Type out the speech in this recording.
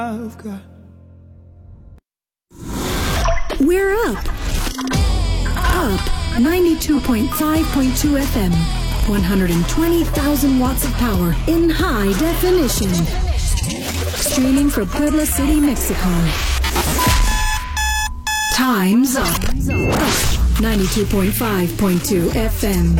I've got. We're up. Up 92.5.2 FM. 120,000 watts of power in high definition. Streaming from Puebla City, Mexico. Time's up. 92.5.2 FM.